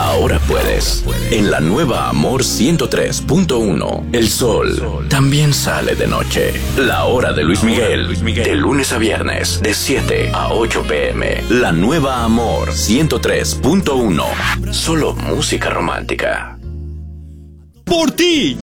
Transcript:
ahora puedes. En la nueva Amor 103.1, el sol también sale de noche. La hora de Luis Miguel, de lunes a viernes, de 7 a 8 p.m. La nueva Amor 103.1, solo música romántica. Por ti,